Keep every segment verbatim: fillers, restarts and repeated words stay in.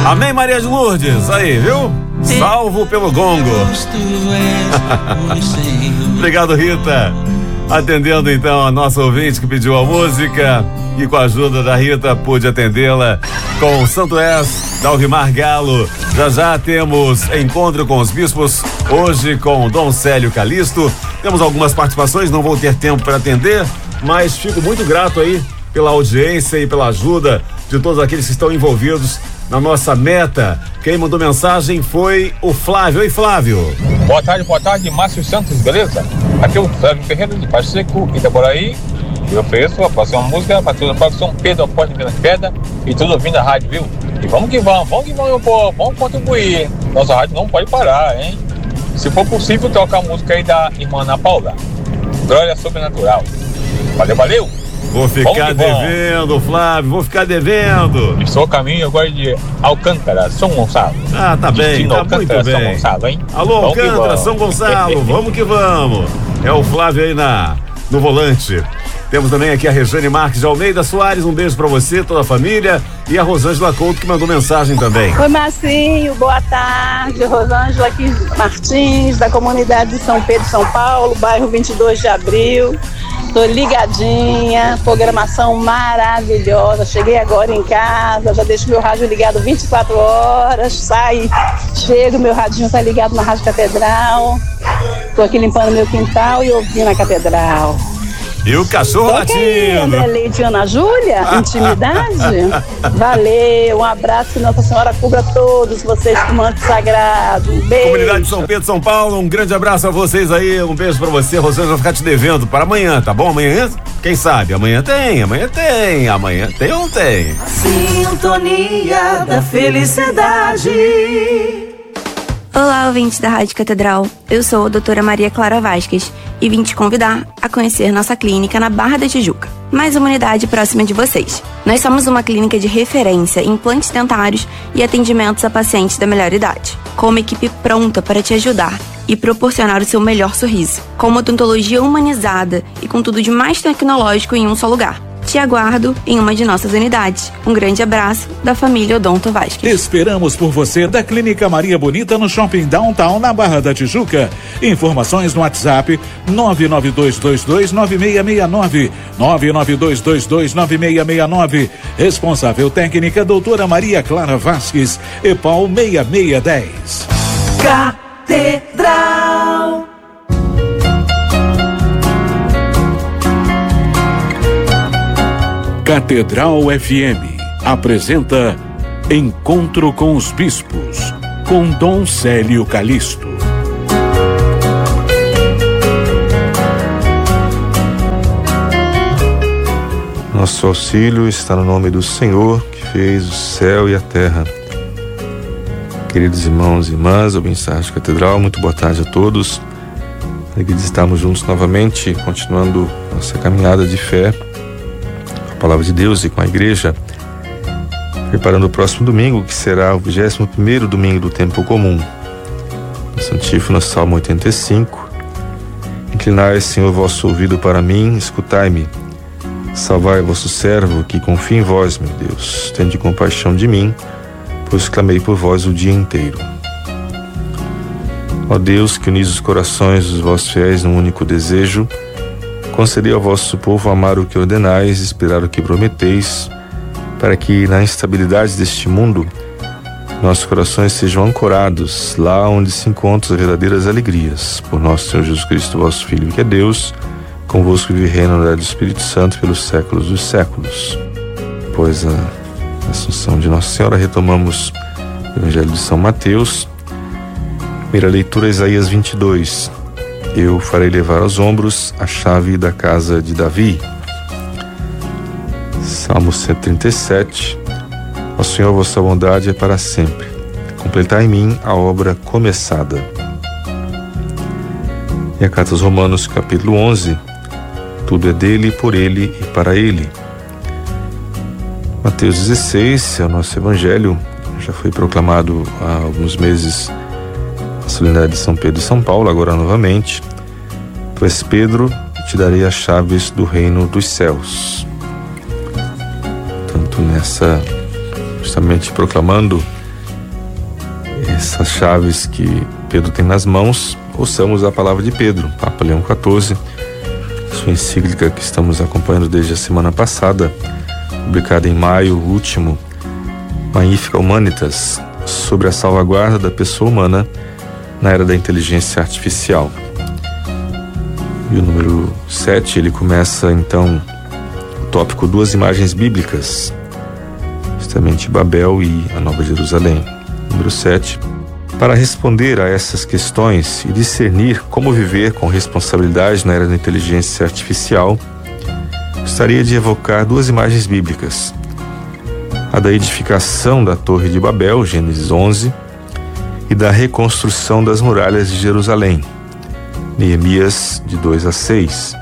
Amém, Maria de Lourdes, aí, viu? Salvo pelo gongo. Obrigado, Rita. Atendendo então a nossa ouvinte que pediu a música e com a ajuda da Rita pude atendê-la com o Santo És, Dalvimar Galo. Já já temos encontro com os bispos, hoje com o Dom Célio Calisto. Temos algumas participações, não vou ter tempo para atender, mas fico muito grato aí pela audiência e pela ajuda de todos aqueles que estão envolvidos na nossa meta. Quem mandou mensagem foi o Flávio. Oi, Flávio. Boa tarde, boa tarde, Márcio Santos, beleza? Aqui é o Flávio Ferreira de Passo Seco, Itaboraí. Eu ofereço a próxima música para toda a Parque São Pedro, a Porta de Minas Pedra e tudo ouvindo a rádio, viu? E vamos que vamos, vamos que vamos, meu povo, vamos contribuir. Nossa rádio não pode parar, hein? Se for possível, tocar a música aí da irmã Ana Paula, Glória Sobrenatural. Valeu, valeu! Vou ficar devendo, Flávio, vou ficar devendo. Estou a caminho agora de Alcântara, São Gonçalo. Ah, tá bem, tá muito bem. São Gonçalo, hein? Alô, Alcântara, São Gonçalo, vamos que vamos. É o Flávio aí na, no volante. Temos também aqui a Rejane Marques de Almeida Soares, um beijo pra você, toda a família. E a Rosângela Couto que mandou mensagem também. Oi, Marcinho, boa tarde. Rosângela aqui Martins, da comunidade de São Pedro, São Paulo, bairro vinte e dois de abril. Tô ligadinha, programação maravilhosa. Cheguei agora em casa, já deixo meu rádio ligado vinte e quatro horas, sai, chego, meu radinho tá ligado na Rádio Catedral. Tô aqui limpando meu quintal e ouvindo a Catedral. E o cachorro latindo. André Leite e Ana Júlia, intimidade. Valeu, um abraço, que Nossa Senhora cubra todos vocês com o manto sagrado. Um beijo. Comunidade de São Pedro, São Paulo, um grande abraço a vocês aí, um beijo pra você. Rosângela vai ficar te devendo para amanhã, tá bom? Amanhã, quem sabe? Amanhã tem, amanhã tem, amanhã tem ou não tem? Sintonia da felicidade. Olá, ouvintes da Rádio Catedral. Eu sou a doutora Maria Clara Vasquez e vim te convidar a conhecer nossa clínica na Barra da Tijuca, mais uma unidade próxima de vocês. Nós somos uma clínica de referência em implantes dentários e atendimentos a pacientes da melhor idade, com uma equipe pronta para te ajudar e proporcionar o seu melhor sorriso, com uma odontologia humanizada e com tudo de mais tecnológico em um só lugar. Te aguardo em uma de nossas unidades. Um grande abraço da família Odonto Vasquez. Esperamos por você da Clínica Maria Bonita no Shopping Downtown, na Barra da Tijuca. Informações no WhatsApp nove nove dois dois dois nove seis seis nove, nove nove dois dois dois nove seis seis nove. Responsável técnica doutora Maria Clara Vasquez, EPAL seis seis um zero. Catedral. Catedral F M apresenta Encontro com os Bispos, com Dom Célio Calisto. Nosso auxílio está no nome do Senhor, que fez o céu e a terra. Queridos irmãos e irmãs, ao bem-estar de Catedral, muito boa tarde a todos. Alegria de estarmos juntos novamente, continuando nossa caminhada de fé, a palavra de Deus e com a igreja, preparando o próximo domingo, que será o vigésimo primeiro domingo do tempo comum. Nossa antífona, Salmo oitenta e cinco. Inclinai, Senhor, vosso ouvido para mim, escutai-me. Salvai vosso servo, que confia em vós, meu Deus. Tende compaixão de mim, pois clamei por vós o dia inteiro. Ó Deus, que unis os corações dos vossos fiéis num único desejo, concedei ao vosso povo amar o que ordenais, esperar o que prometeis, para que na instabilidade deste mundo nossos corações sejam ancorados lá onde se encontram as verdadeiras alegrias. Por nosso Senhor Jesus Cristo, vosso Filho, que é Deus, convosco vive e reina na unidade do Espírito Santo pelos séculos dos séculos. Pois a Assunção de Nossa Senhora, retomamos o Evangelho de São Mateus. Primeira leitura, Isaías vinte e dois. Eu farei levar aos ombros a chave da casa de Davi. Salmo cento e trinta e sete. Ó Senhor, vossa bondade é para sempre. Completai em mim a obra começada. E a carta aos Romanos, capítulo onze. Tudo é dele, por ele e para ele. Mateus dezesseis é o nosso evangelho. Já foi proclamado há alguns meses a solenidade de São Pedro e São Paulo, agora novamente. Tu és Pedro, e te darei as chaves do reino dos céus. Tanto nessa, justamente proclamando essas chaves que Pedro tem nas mãos, ouçamos a palavra de Pedro, Papa Leão quatorze, sua encíclica que estamos acompanhando desde a semana passada, publicada em maio último, Magnificat Humanitas, sobre a salvaguarda da pessoa humana na era da inteligência artificial. E o número sete, ele começa então o tópico duas imagens bíblicas, justamente Babel e a Nova Jerusalém. Número sete, para responder a essas questões e discernir como viver com responsabilidade na era da inteligência artificial, gostaria de evocar duas imagens bíblicas. A da edificação da Torre de Babel, Gênesis onze, e da reconstrução das muralhas de Jerusalém, Neemias de dois a seis.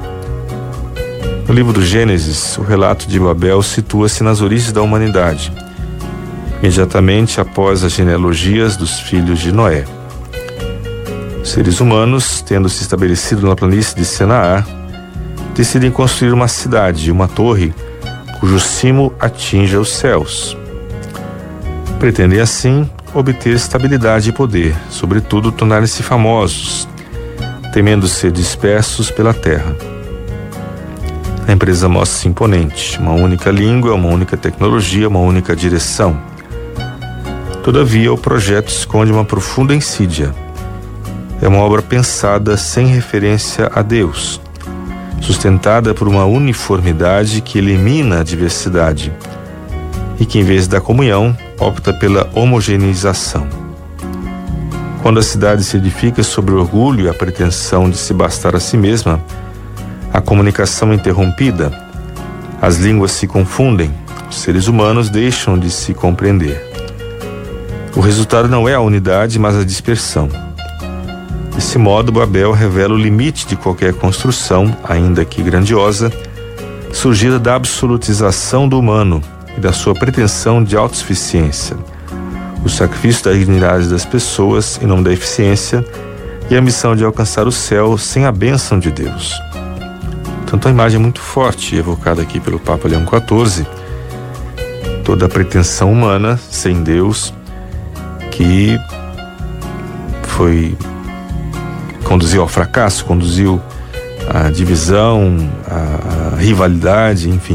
No livro do Gênesis, o relato de Babel situa-se nas origens da humanidade, imediatamente após as genealogias dos filhos de Noé. Os seres humanos, tendo se estabelecido na planície de Senaar, decidem construir uma cidade, uma torre, cujo cimo atinja os céus. Pretendem assim obter estabilidade e poder, sobretudo tornarem-se famosos, temendo ser dispersos pela terra. A empresa mostra-se imponente, uma única língua, uma única tecnologia, uma única direção. Todavia, o projeto esconde uma profunda insídia. É uma obra pensada sem referência a Deus, sustentada por uma uniformidade que elimina a diversidade e que, em vez da comunhão, opta pela homogeneização. Quando a cidade se edifica sobre o orgulho e a pretensão de se bastar a si mesma, a comunicação é interrompida, as línguas se confundem, os seres humanos deixam de se compreender. O resultado não é a unidade, mas a dispersão. Desse modo, Babel revela o limite de qualquer construção, ainda que grandiosa, surgida da absolutização do humano e da sua pretensão de autossuficiência, o sacrifício da dignidade das pessoas em nome da eficiência e a ambição de alcançar o céu sem a bênção de Deus. Tanto a imagem é muito forte, evocada aqui pelo Papa Leão quatorze, toda a pretensão humana sem Deus, que foi conduziu ao fracasso, conduziu à divisão, à, à rivalidade, enfim.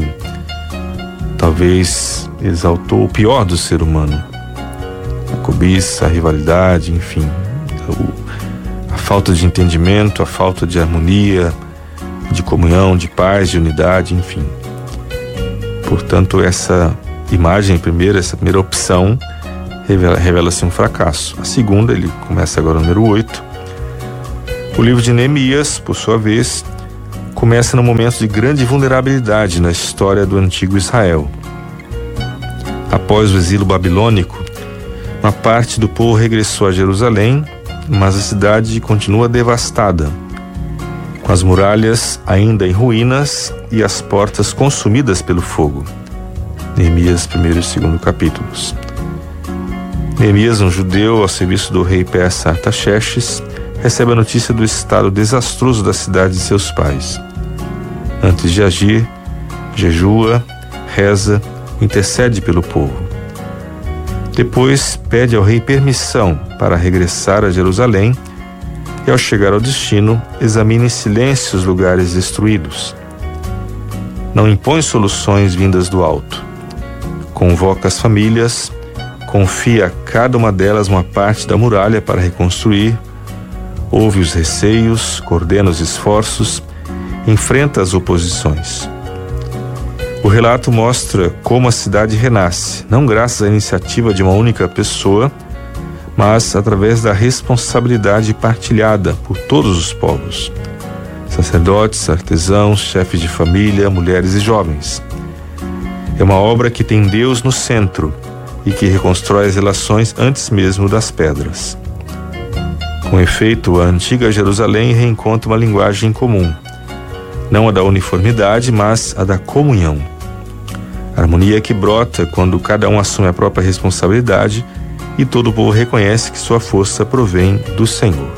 Talvez exaltou o pior do ser humano, a cobiça, a rivalidade, enfim, o, a falta de entendimento, a falta de harmonia, de comunhão, de paz, de unidade, enfim. Portanto, essa imagem primeira, essa primeira opção, revela, revela-se um fracasso. A segunda, ele começa agora no número oito. O livro de Neemias, por sua vez, começa num momento de grande vulnerabilidade na história do antigo Israel. Após o exílio babilônico, uma parte do povo regressou a Jerusalém, mas a cidade continua devastada, com as muralhas ainda em ruínas e as portas consumidas pelo fogo. Neemias, primeiro e segundo capítulos. Neemias, um judeu ao serviço do rei persa Artaxerxes, recebe a notícia do estado desastroso da cidade de seus pais. Antes de agir, jejua, reza, intercede pelo povo. Depois pede ao rei permissão para regressar a Jerusalém e, ao chegar ao destino, examina em silêncio os lugares destruídos. Não impõe soluções vindas do alto. Convoca as famílias, confia a cada uma delas uma parte da muralha para reconstruir, ouve os receios, coordena os esforços, enfrenta as oposições. O relato mostra como a cidade renasce, não graças à iniciativa de uma única pessoa, mas através da responsabilidade partilhada por todos os povos: sacerdotes, artesãos, chefes de família, mulheres e jovens. É uma obra que tem Deus no centro e que reconstrói as relações antes mesmo das pedras. Com efeito, a antiga Jerusalém reencontra uma linguagem comum, não a da uniformidade, mas a da comunhão. A harmonia que brota quando cada um assume a própria responsabilidade e todo o povo reconhece que sua força provém do Senhor.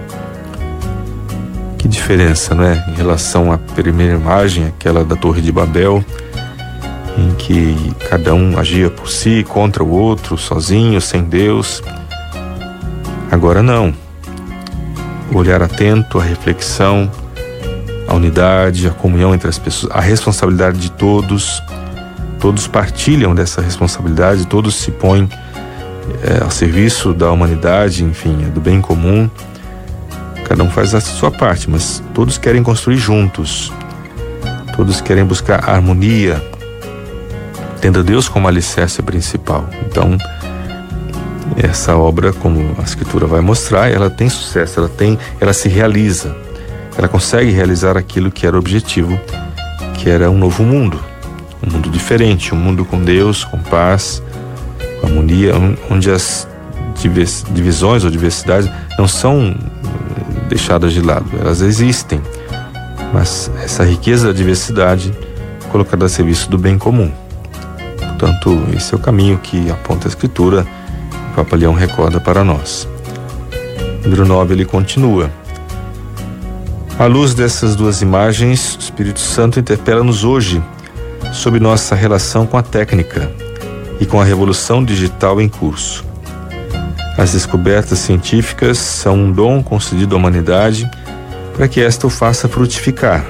Que diferença, não é? Em relação à primeira imagem, aquela da Torre de Babel, em que cada um agia por si, contra o outro, sozinho, sem Deus. Agora não. O olhar atento, a reflexão, a unidade, a comunhão entre as pessoas, a responsabilidade de todos. Todos partilham dessa responsabilidade, todos se põem é, ao serviço da humanidade, enfim, do bem comum. Cada um faz a sua parte, mas todos querem construir juntos. Todos querem buscar a harmonia, tendo Deus como alicerce principal. Então, essa obra, como a Escritura vai mostrar, ela tem sucesso, ela tem, ela se realiza. Ela consegue realizar aquilo que era o objetivo, que era um novo mundo, um mundo diferente, um mundo com Deus, com paz, com harmonia, onde as divisões ou diversidades não são deixadas de lado, elas existem, mas essa riqueza da diversidade colocada a serviço do bem comum. Portanto, esse é o caminho que aponta a Escritura, o Papa Leão recorda para nós. Número nove, ele continua: à luz dessas duas imagens, o Espírito Santo interpela-nos hoje sobre nossa relação com a técnica e com a revolução digital em curso. As descobertas científicas são um dom concedido à humanidade para que esta o faça frutificar.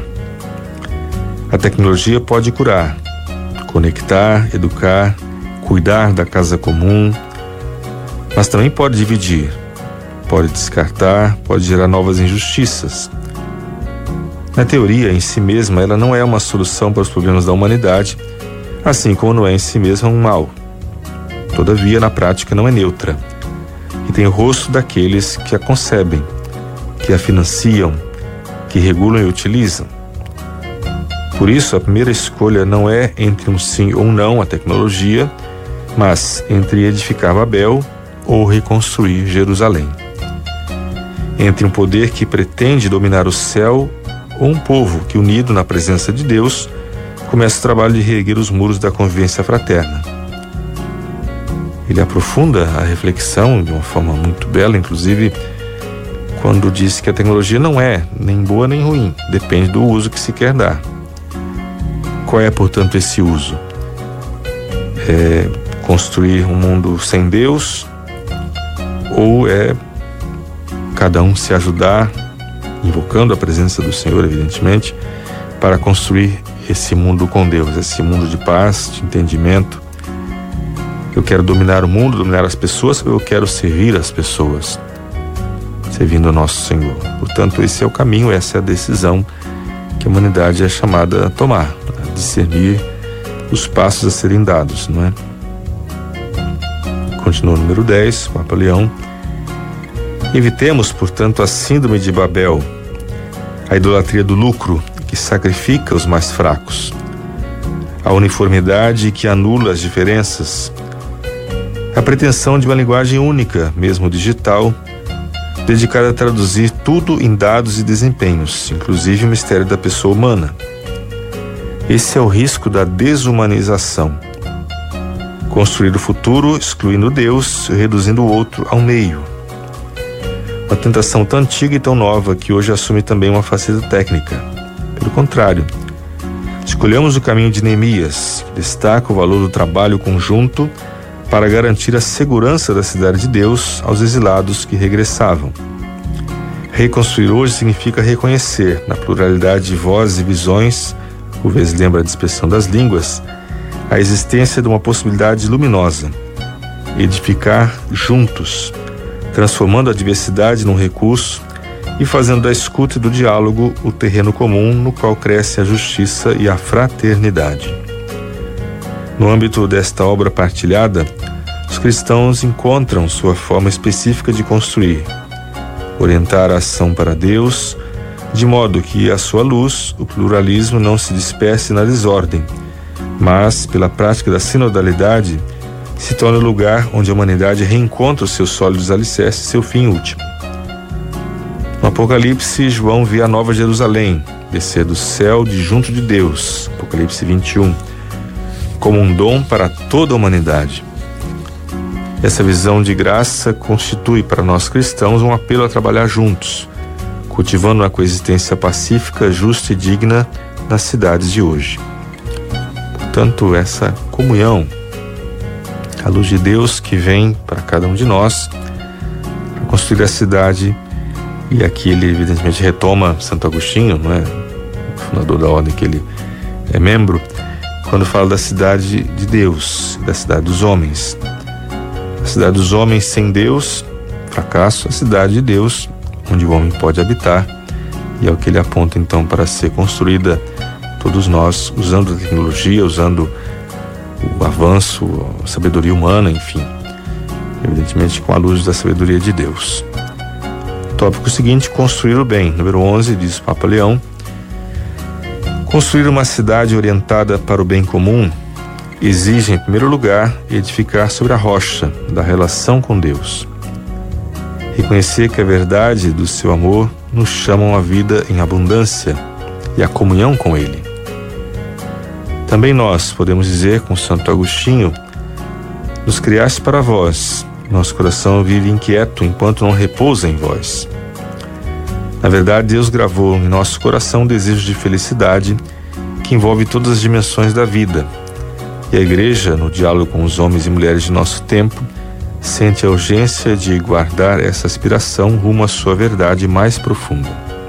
A tecnologia pode curar, conectar, educar, cuidar da casa comum, mas também pode dividir, pode descartar, pode gerar novas injustiças. Na teoria, em si mesma, ela não é uma solução para os problemas da humanidade, assim como não é em si mesma um mal. Todavia, na prática, não é neutra, e tem o rosto daqueles que a concebem, que a financiam, que regulam e utilizam. Por isso, a primeira escolha não é entre um sim ou um não à tecnologia, mas entre edificar Babel ou reconstruir Jerusalém. Entre um poder que pretende dominar o céu ou um povo que, unido na presença de Deus, começa o trabalho de reerguer os muros da convivência fraterna. Ele aprofunda a reflexão de uma forma muito bela, inclusive quando diz que a tecnologia não é nem boa nem ruim, depende do uso que se quer dar. Qual é, portanto, esse uso? É construir um mundo sem Deus, ou é cada um se ajudar, invocando a presença do Senhor, evidentemente, para construir esse mundo com Deus, esse mundo de paz, de entendimento? Eu quero dominar o mundo, dominar as pessoas, ou eu quero servir as pessoas, servindo ao nosso Senhor? Portanto, esse é o caminho, essa é a decisão que a humanidade é chamada a tomar, a discernir os passos a serem dados, não é? Continua o número dez, Papa Leão: evitemos, portanto, a síndrome de Babel, a idolatria do lucro que sacrifica os mais fracos, a uniformidade que anula as diferenças, a pretensão de uma linguagem única, mesmo digital, dedicada a traduzir tudo em dados e desempenhos, inclusive o mistério da pessoa humana. Esse é o risco da desumanização. Construir o futuro excluindo Deus, reduzindo o outro ao meio. Uma tentação tão antiga e tão nova que hoje assume também uma faceta técnica. Pelo contrário, escolhemos o caminho de Neemias, que destaca o valor do trabalho conjunto para garantir a segurança da cidade de Deus aos exilados que regressavam. Reconstruir hoje significa reconhecer, na pluralidade de vozes e visões, por vezes lembra a dispersão das línguas, a existência de uma possibilidade luminosa: edificar juntos, transformando a diversidade num recurso e fazendo da escuta e do diálogo o terreno comum no qual cresce a justiça e a fraternidade. No âmbito desta obra partilhada, os cristãos encontram sua forma específica de construir, orientar a ação para Deus, de modo que, à sua luz, o pluralismo não se disperse na desordem, mas, pela prática da sinodalidade, se torna o lugar onde a humanidade reencontra os seus sólidos alicerces e seu fim último. No Apocalipse, João vê a Nova Jerusalém descer do céu de junto de Deus, Apocalipse vinte e um, como um dom para toda a humanidade. Essa visão de graça constitui para nós cristãos um apelo a trabalhar juntos, cultivando uma coexistência pacífica, justa e digna nas cidades de hoje. Portanto, essa comunhão, a luz de Deus que vem para cada um de nós, para construir a cidade, e aqui ele evidentemente retoma Santo Agostinho, não é? O fundador da ordem que ele é membro, quando fala da cidade de Deus, da cidade dos homens. A cidade dos homens sem Deus, fracasso. A cidade de Deus, onde o homem pode habitar, e é o que ele aponta então para ser construída, todos nós, usando a tecnologia, usando o avanço, a sabedoria humana, enfim, evidentemente com a luz da sabedoria de Deus. Tópico seguinte, construir o bem. Número onze, diz o Papa Leão: construir uma cidade orientada para o bem comum exige, em primeiro lugar, edificar sobre a rocha da relação com Deus. Reconhecer que a verdade do seu amor nos chamam a vida em abundância e a comunhão com Ele. Também nós podemos dizer com Santo Agostinho: nos criaste para vós, nosso coração vive inquieto enquanto não repousa em vós. Na verdade, Deus gravou em nosso coração um desejo de felicidade que envolve todas as dimensões da vida. E a Igreja, no diálogo com os homens e mulheres de nosso tempo, sente a urgência de guardar essa aspiração rumo à sua verdade mais profunda.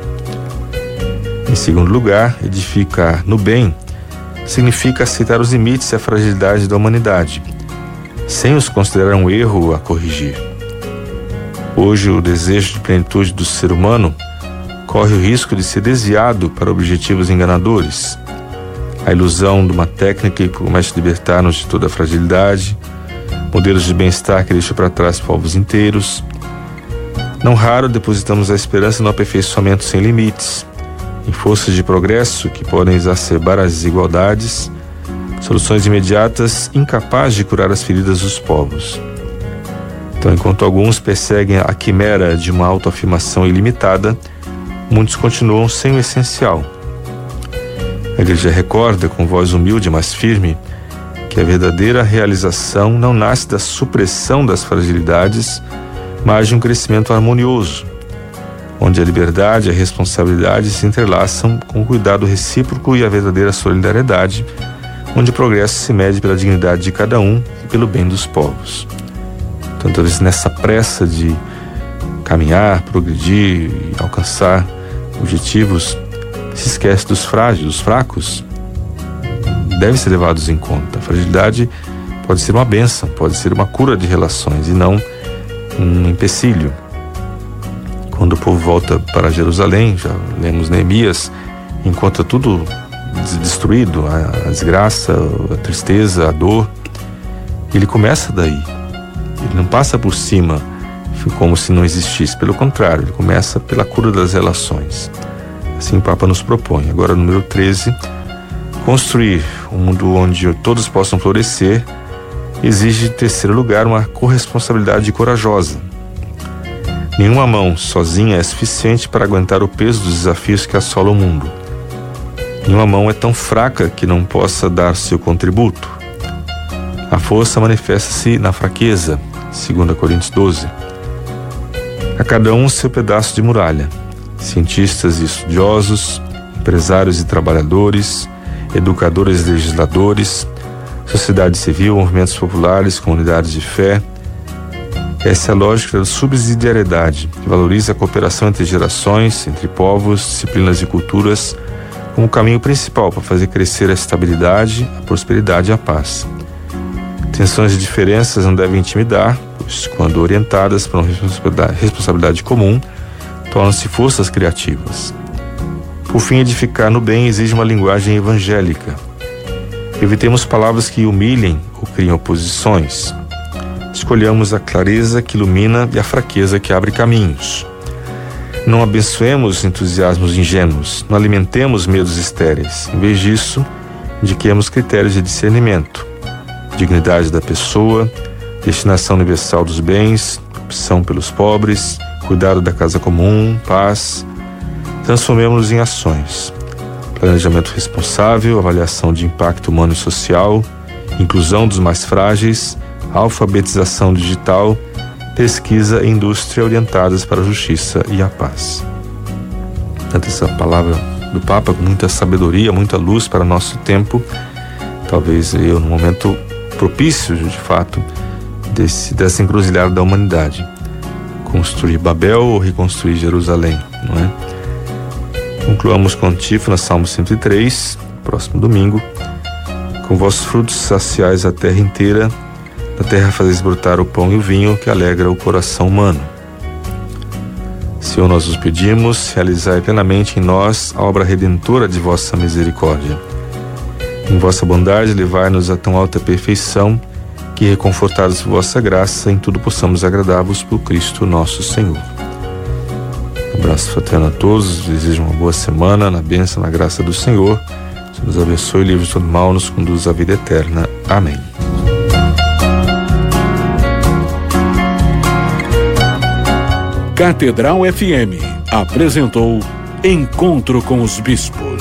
Em segundo lugar, edificar no bem significa aceitar os limites e a fragilidade da humanidade, sem os considerar um erro a corrigir. Hoje, o desejo de plenitude do ser humano corre o risco de ser desviado para objetivos enganadores. A ilusão de uma técnica que começa a libertar-nos de toda a fragilidade, modelos de bem-estar que deixam para trás povos inteiros. Não raro depositamos a esperança no aperfeiçoamento sem limites, em forças de progresso que podem exacerbar as desigualdades, soluções imediatas incapazes de curar as feridas dos povos. Então, enquanto alguns perseguem a quimera de uma autoafirmação ilimitada, muitos continuam sem o essencial. A Igreja recorda, com voz humilde, mas firme, que a verdadeira realização não nasce da supressão das fragilidades, mas de um crescimento harmonioso, onde a liberdade e a responsabilidade se entrelaçam com o cuidado recíproco e a verdadeira solidariedade, onde o progresso se mede pela dignidade de cada um e pelo bem dos povos. Tantas vezes nessa pressa de caminhar, progredir e alcançar objetivos, se esquece dos frágeis, dos fracos, devem ser levados em conta. A fragilidade pode ser uma bênção, pode ser uma cura de relações e não um empecilho. Quando o povo volta para Jerusalém, já lemos Neemias, encontra tudo destruído, a desgraça, a tristeza, a dor. Ele começa daí, ele não passa por cima como se não existisse, pelo contrário, ele começa pela cura das relações. Assim o Papa nos propõe. Agora, número treze, construir um mundo onde todos possam florescer exige, em terceiro lugar, uma corresponsabilidade corajosa. Nenhuma mão sozinha é suficiente para aguentar o peso dos desafios que assolam o mundo. Nenhuma mão é tão fraca que não possa dar seu contributo. A força manifesta-se na fraqueza, segundo Coríntios doze. A cada um seu pedaço de muralha. Cientistas e estudiosos, empresários e trabalhadores, educadores e legisladores, sociedade civil, movimentos populares, comunidades de fé. Essa é a lógica da subsidiariedade, que valoriza a cooperação entre gerações, entre povos, disciplinas e culturas, como caminho principal para fazer crescer a estabilidade, a prosperidade e a paz. Tensões e diferenças não devem intimidar, pois, quando orientadas para uma responsabilidade, responsabilidade comum, tornam-se forças criativas. Por fim, edificar no bem exige uma linguagem evangélica. Evitemos palavras que humilhem ou criem oposições. Escolhamos a clareza que ilumina e a fraqueza que abre caminhos. Não abençoemos entusiasmos ingênuos, não alimentemos medos estéreis. Em vez disso, indiquemos critérios de discernimento, dignidade da pessoa, destinação universal dos bens, opção pelos pobres, cuidado da casa comum, paz. Transformemos-nos em ações. Planejamento responsável, avaliação de impacto humano e social, inclusão dos mais frágeis, alfabetização digital, pesquisa e indústria orientadas para a justiça e a paz. Tanto essa palavra do Papa com muita sabedoria, muita luz para nosso tempo, talvez eu no momento propício de fato desse, dessa encruzilhada da humanidade. construir Babel ou reconstruir Jerusalém, não é? Concluamos com a antífona, Salmo cento e três, próximo domingo. Com vossos frutos saciais a terra inteira, da terra fazeis brotar o pão e o vinho, que alegra o coração humano. Senhor, nós os pedimos, realizai plenamente em nós a obra redentora de vossa misericórdia. Em vossa bondade, levai-nos a tão alta perfeição, que, reconfortados por vossa graça, em tudo possamos agradar-vos por Cristo nosso Senhor. Um abraço fraterno a todos, desejo uma boa semana, na bênção, na graça do Senhor. Senhor nos abençoe, livre de todo mal, nos conduz à vida eterna. Amém. Catedral F M apresentou Encontro com os Bispos.